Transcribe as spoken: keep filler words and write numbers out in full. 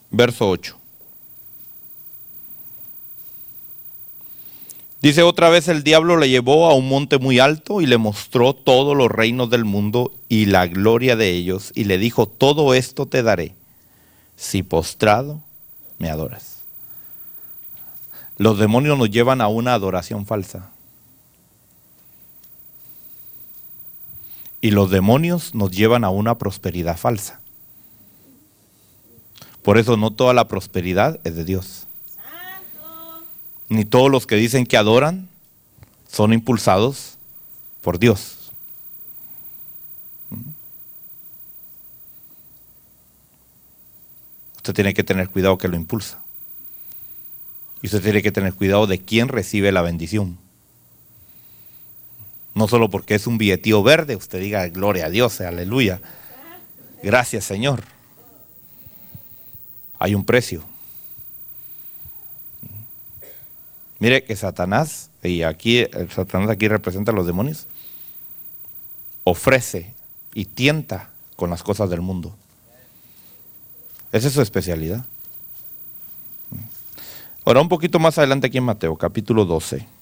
verso ocho. Dice: otra vez el diablo le llevó a un monte muy alto y le mostró todos los reinos del mundo y la gloria de ellos, y le dijo: todo esto te daré, si postrado me adoras. Los demonios nos llevan a una adoración falsa. Y los demonios nos llevan a una prosperidad falsa. Por eso no toda la prosperidad es de Dios. Ni todos los que dicen que adoran son impulsados por Dios. Usted tiene que tener cuidado que lo impulsa. Y usted tiene que tener cuidado de quién recibe la bendición. No solo porque es un billetío verde, usted diga gloria a Dios, aleluya. Gracias, Señor. Hay un precio. Mire que Satanás, y aquí Satanás aquí representa a los demonios, ofrece y tienta con las cosas del mundo. Esa es su especialidad. Ahora un poquito más adelante aquí en Mateo, capítulo doce.